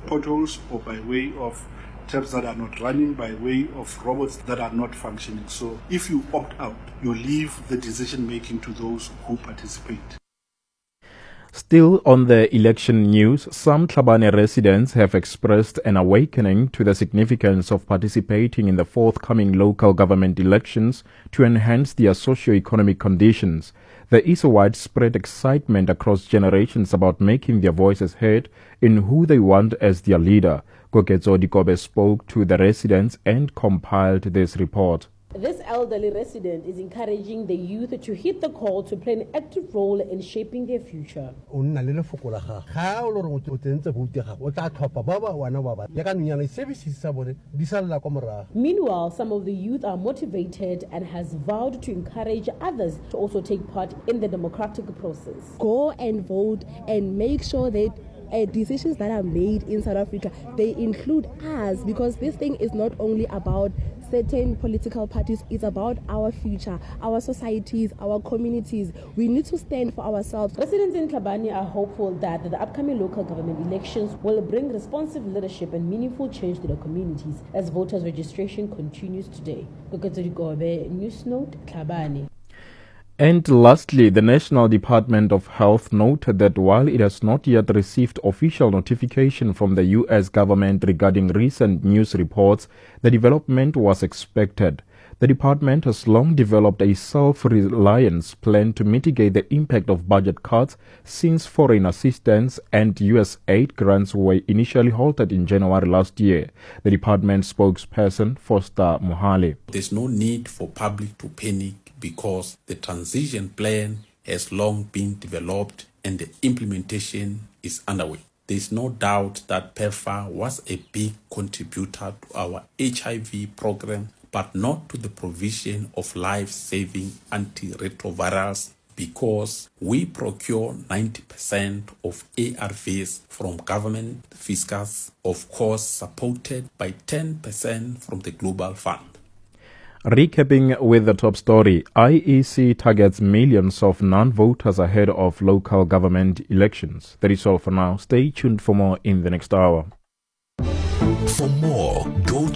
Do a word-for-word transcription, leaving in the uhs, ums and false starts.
potholes or by way of taps that are not running, by way of robots that are not functioning. So if you opt out, you leave the decision making to those who participate. Still on the election news, some Tlhabane residents have expressed an awakening to the significance of participating in the forthcoming local government elections to enhance their socio-economic conditions. There is a widespread excitement across generations about making their voices heard in who they want as their leader. Koketso Dikobe spoke to the residents and compiled this report. This elderly resident is encouraging the youth to hit the call to play an active role in shaping their future. Meanwhile, some of the youth are motivated and has vowed to encourage others to also take part in the democratic process. Go and vote and make sure that Uh, decisions that are made in South Africa, they include us, because this thing is not only about certain political parties, it's about our future, our societies, our communities. We need to stand for ourselves. Residents in Tlhabane are hopeful that the upcoming local government elections will bring responsive leadership and meaningful change to the communities as voters registration continues today. News Note, Tlhabane. And lastly, the National Department of Health noted that while it has not yet received official notification from the U S government regarding recent news reports, the development was expected. The department has long developed a self-reliance plan to mitigate the impact of budget cuts since foreign assistance and U S aid grants were initially halted in January last year. The department spokesperson, Foster Mohale. There's no need for public to panic because the transition plan has long been developed and the implementation is underway. There is no doubt that PEPFAR was a big contributor to our H I V program, but not to the provision of life-saving antiretrovirals, because we procure ninety percent of A R Vs from government fiscus, of course supported by ten percent from the Global Fund. Recapping with the top story, I E C targets millions of non-voters ahead of local government elections. That is all for now. Stay tuned for more in the next hour. For more, go to